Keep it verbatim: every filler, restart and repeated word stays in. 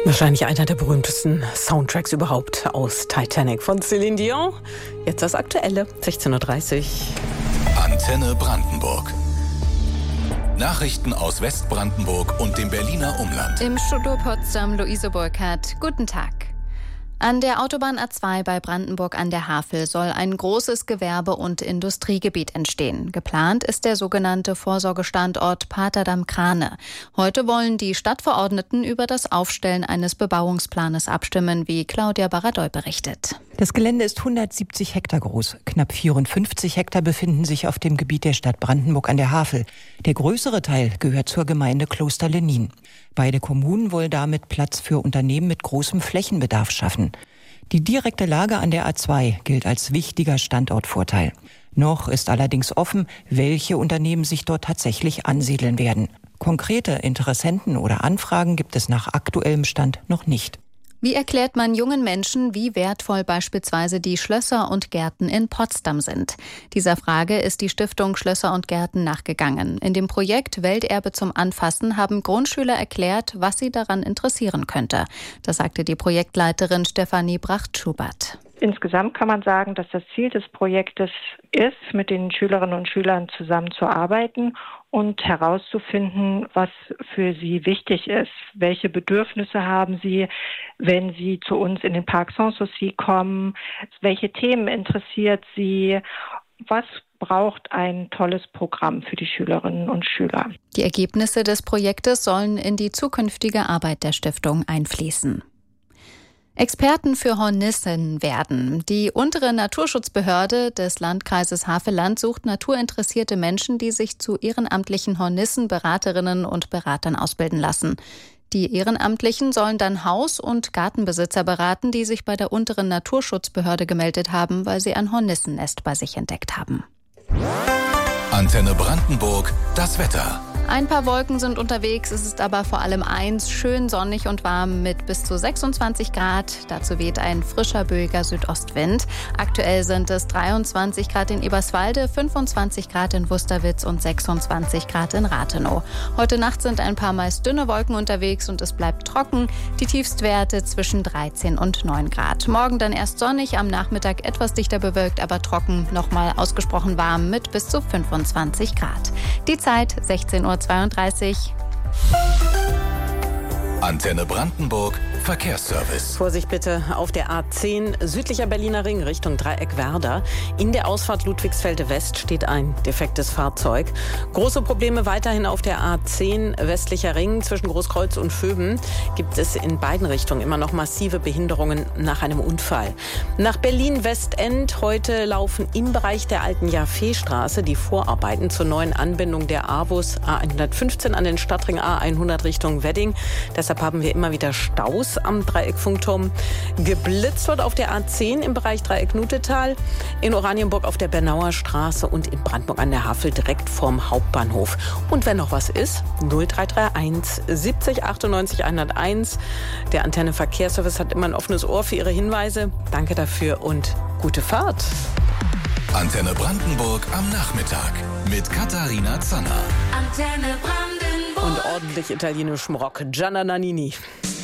Wahrscheinlich einer der berühmtesten Soundtracks überhaupt aus Titanic von Céline Dion. Jetzt das Aktuelle, sechzehn Uhr dreißig. Antenne Brandenburg. Nachrichten aus Westbrandenburg und dem Berliner Umland. Im Studio Potsdam Luise Burkhardt. Guten Tag. An der Autobahn A zwei bei Brandenburg an der Havel soll ein großes Gewerbe- und Industriegebiet entstehen. Geplant ist der sogenannte Vorsorgestandort Paterdamm-Krane. Heute wollen die Stadtverordneten über das Aufstellen eines Bebauungsplanes abstimmen, wie Claudia Baradoy berichtet. Das Gelände ist hundertsiebzig Hektar groß. Knapp vierundfünfzig Hektar befinden sich auf dem Gebiet der Stadt Brandenburg an der Havel. Der größere Teil gehört zur Gemeinde Kloster-Lenin. Beide Kommunen wollen damit Platz für Unternehmen mit großem Flächenbedarf schaffen. Die direkte Lage an der A zwei gilt als wichtiger Standortvorteil. Noch ist allerdings offen, welche Unternehmen sich dort tatsächlich ansiedeln werden. Konkrete Interessenten oder Anfragen gibt es nach aktuellem Stand noch nicht. Wie erklärt man jungen Menschen, wie wertvoll beispielsweise die Schlösser und Gärten in Potsdam sind? Dieser Frage ist die Stiftung Schlösser und Gärten nachgegangen. In dem Projekt Welterbe zum Anfassen haben Grundschüler erklärt, was sie daran interessieren könnte. Das sagte die Projektleiterin Stefanie Bracht-Schubert. Insgesamt kann man sagen, dass das Ziel des Projektes ist, mit den Schülerinnen und Schülern zusammenzuarbeiten und herauszufinden, was für sie wichtig ist. Welche Bedürfnisse haben sie, wenn sie zu uns in den Parc Sanssouci kommen? Welche Themen interessiert sie? Was braucht ein tolles Programm für die Schülerinnen und Schüler? Die Ergebnisse des Projektes sollen in die zukünftige Arbeit der Stiftung einfließen. Experten für Hornissen werden. Die untere Naturschutzbehörde des Landkreises Havelland sucht naturinteressierte Menschen, die sich zu ehrenamtlichen Hornissenberaterinnen und Beratern ausbilden lassen. Die Ehrenamtlichen sollen dann Haus- und Gartenbesitzer beraten, die sich bei der unteren Naturschutzbehörde gemeldet haben, weil sie ein Hornissennest bei sich entdeckt haben. Antenne Brandenburg, das Wetter. Ein paar Wolken sind unterwegs, es ist aber vor allem eins, schön sonnig und warm mit bis zu sechsundzwanzig Grad. Dazu weht ein frischer, böiger Südostwind. Aktuell sind es dreiundzwanzig Grad in Eberswalde, fünfundzwanzig Grad in Wusterwitz und sechsundzwanzig Grad in Rathenow. Heute Nacht sind ein paar meist dünne Wolken unterwegs und es bleibt trocken. Die Tiefstwerte zwischen dreizehn und neun Grad. Morgen dann erst sonnig, am Nachmittag etwas dichter bewölkt, aber trocken. Nochmal ausgesprochen warm mit bis zu fünfundzwanzig Grad. Die Zeit sechzehn Uhr zweiunddreißig. Antenne Brandenburg, Verkehrsservice. Vorsicht bitte auf der A zehn, südlicher Berliner Ring Richtung Dreieck Werder. In der Ausfahrt Ludwigsfelde West steht ein defektes Fahrzeug. Große Probleme weiterhin auf der A zehn, westlicher Ring zwischen Großkreuz und Vöben. Gibt es in beiden Richtungen immer noch massive Behinderungen nach einem Unfall. Nach Berlin-Westend heute laufen im Bereich der alten Jaffe-Straße die Vorarbeiten zur neuen Anbindung der AWUS A hundertfünfzehn an den Stadtring A hundert Richtung Wedding. Deshalb haben wir immer wieder Staus am Dreieck-Funkturm. Geblitzt wird auf der A zehn im Bereich Dreieck-Nutetal, in Oranienburg auf der Bernauer Straße und in Brandenburg an der Havel direkt vorm Hauptbahnhof. Und wenn noch was ist, null drei drei eins siebzig achtundneunzig hunderteins. Der Antenne Verkehrsservice hat immer ein offenes Ohr für Ihre Hinweise. Danke dafür und gute Fahrt. Antenne Brandenburg am Nachmittag mit Katharina Zanner. Antenne Brandenburg. Und ordentlich italienischem Rock. Gianna Nannini.